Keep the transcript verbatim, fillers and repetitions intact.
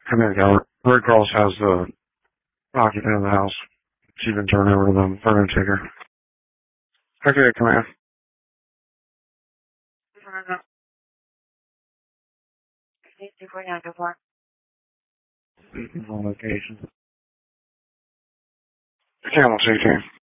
And then got Red Cross has the occupant of the house. She's been turned over to them. They're going to take her. Okay, come here. On location. Camel C T.